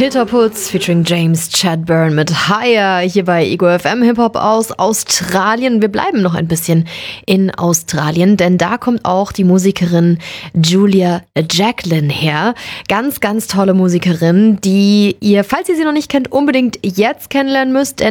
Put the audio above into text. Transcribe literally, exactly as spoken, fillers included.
Hilterputz featuring James Chadburn mit Higher hier bei Ego F M Hip-Hop aus Australien. Wir bleiben noch ein bisschen in Australien, denn da kommt auch die Musikerin Julia Jacklin her. Ganz, ganz tolle Musikerin, die ihr, falls ihr sie noch nicht kennt, unbedingt jetzt kennenlernen müsst, denn